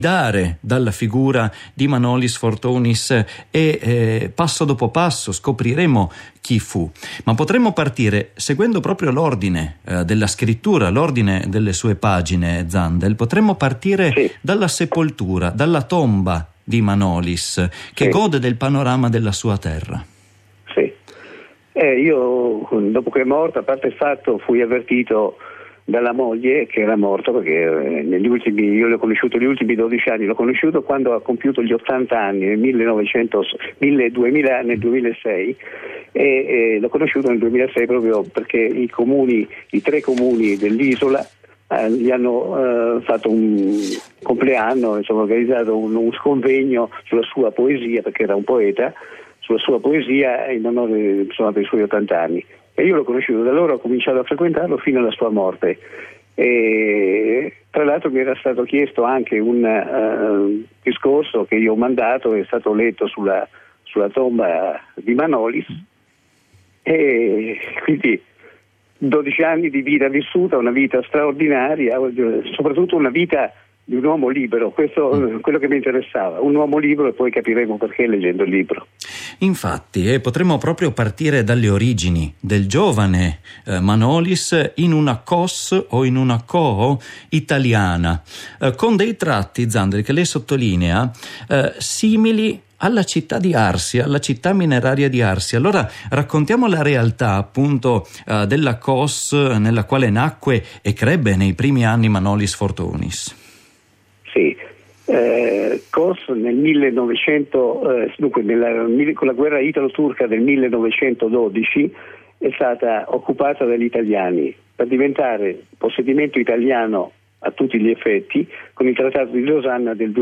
dare dalla figura di Manolis Fortunis e passo dopo passo scopriremo chi fu. Ma potremmo partire seguendo proprio l'ordine della scrittura, l'ordine delle sue pagine, Zandel. Potremmo partire dalla sepoltura, dalla tomba di Manolis, che gode del panorama della sua terra. Sì. Io, dopo che è morto, a parte il fatto, fui avvertito dalla moglie che era morto, perché io l'ho conosciuto gli ultimi 12 anni, l'ho conosciuto quando ha compiuto gli 80 anni nel 2006 e l'ho conosciuto nel 2006 proprio perché i 3 comuni dell'isola gli hanno fatto un compleanno, insomma, organizzato un convegno sulla sua poesia, perché era un poeta, sulla sua poesia in onore, insomma, per i suoi 80 anni. E io l'ho conosciuto, da allora ho cominciato a frequentarlo fino alla sua morte. E tra l'altro mi era stato chiesto anche un discorso che io ho mandato, è stato letto sulla tomba di Manolis, e quindi 12 anni di vita vissuta, una vita straordinaria, soprattutto una vita di un uomo libero, questo è quello che mi interessava, un uomo libero, e poi capiremo perché leggendo il libro. Infatti, potremmo proprio partire dalle origini del giovane Manolis in una cos o in una coo italiana, con dei tratti, Zandel, che lei sottolinea, simili alla città di Arsia, alla città mineraria di Arsia. Allora raccontiamo la realtà appunto della cos nella quale nacque e crebbe nei primi anni Manolis Fortunis. Sì, Kos nel 1900, dunque con la guerra italo-turca del 1912 è stata occupata dagli italiani per diventare possedimento italiano a tutti gli effetti con il Trattato di Losanna del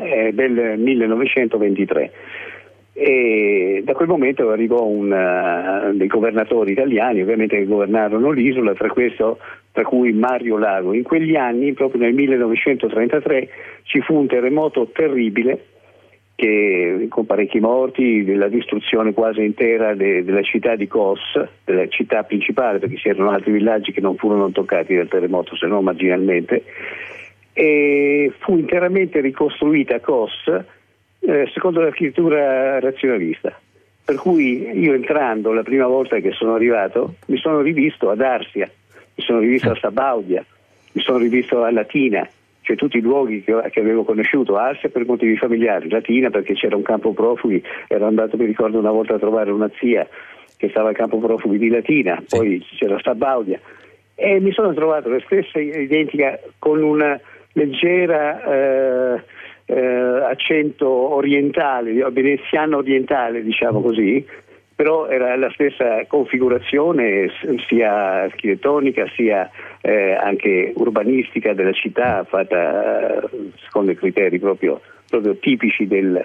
1923. E da quel momento arrivò dei governatori italiani, ovviamente, che governarono l'isola, tra cui Mario Lago. In quegli anni, proprio nel 1933, ci fu un terremoto terribile con parecchi morti, della distruzione quasi intera della città di Kos, della città principale, perché c'erano altri villaggi che non furono toccati dal terremoto, se non marginalmente, e fu interamente ricostruita Kos secondo l'architettura razionalista, per cui io, entrando la prima volta che sono arrivato, mi sono rivisto ad Arsia, mi sono rivisto a Sabaudia, mi sono rivisto a Latina, cioè tutti i luoghi che avevo conosciuto. Arsia per motivi familiari, Latina perché c'era un campo profughi, ero andato, mi ricordo, una volta a trovare una zia che stava al campo profughi di Latina, poi c'era Sabaudia, e mi sono trovato la stessa identica, con una leggera accento orientale, veneziano orientale, diciamo così, però era la stessa configurazione sia architettonica sia anche urbanistica della città, fatta secondo i criteri proprio tipici delle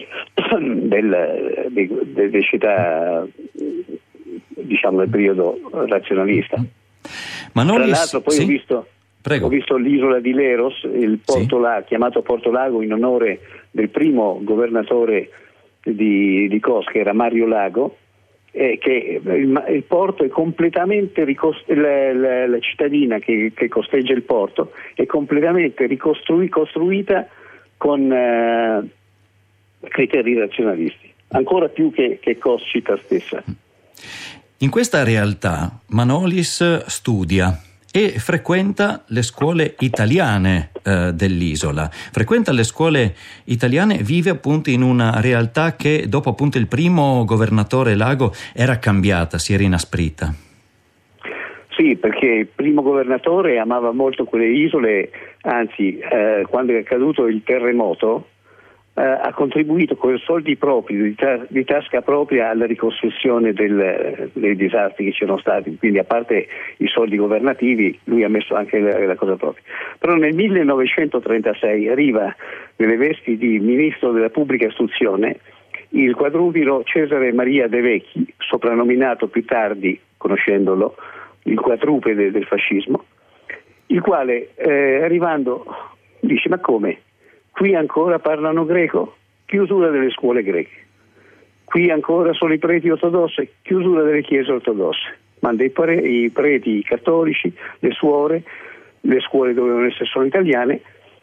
città, diciamo, del periodo razionalista. Tra l'altro poi ho visto l'isola di Leros, il porto chiamato Porto Lago in onore del primo governatore di Kos, che era Mario Lago, che il porto è completamente la cittadina che costeggia il porto è completamente costruita con criteri razionalisti, ancora più che Kos città stessa. In questa realtà Manolis studia e frequenta le scuole italiane dell'isola. Frequenta le scuole italiane, vive appunto in una realtà che dopo appunto il primo governatore Lago era cambiata, si era inasprita. Sì, perché il primo governatore amava molto quelle isole, anzi quando è accaduto il terremoto ha contribuito con soldi propri, di tasca propria, alla ricostruzione dei disastri che c'erano stati, quindi a parte i soldi governativi lui ha messo anche la cosa propria. Però nel 1936 arriva nelle vesti di ministro della pubblica istruzione il quadruplo Cesare Maria De Vecchi, soprannominato più tardi, conoscendolo, il quadrupede del fascismo, il quale arrivando dice: ma come? Qui ancora parlano greco? Chiusura delle scuole greche. Qui ancora sono i preti ortodossi? Chiusura delle chiese ortodosse. Manda i preti cattolici, le suore, le scuole dovevano essere solo italiane,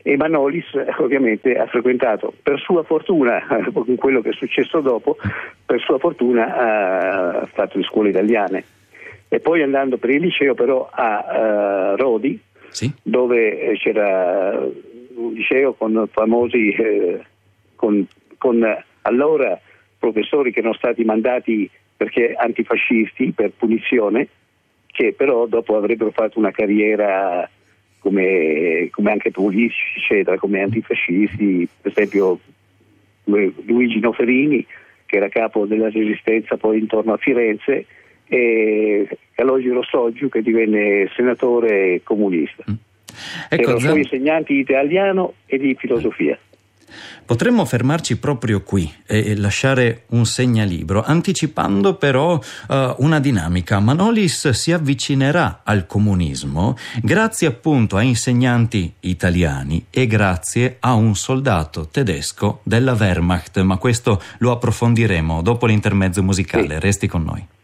E Manolis ovviamente ha frequentato, per sua fortuna, con quello che è successo dopo, per sua fortuna ha fatto le scuole italiane. E poi andando per il liceo però a Rodi, sì, dove c'era un liceo con famosi, con allora professori che erano stati mandati perché antifascisti per punizione, che però dopo avrebbero fatto una carriera come anche politici, eccetera, come antifascisti, per esempio Luigi Noferini, che era capo della Resistenza poi intorno a Firenze, e Calogero Soggiu, che divenne senatore comunista. Ecco, erano suoi insegnanti di italiano e di filosofia. Potremmo fermarci proprio qui e lasciare un segnalibro, anticipando però una dinamica. Manolis si avvicinerà al comunismo grazie appunto a insegnanti italiani e grazie a un soldato tedesco della Wehrmacht, ma questo lo approfondiremo dopo l'intermezzo musicale. Sì. Resti con noi.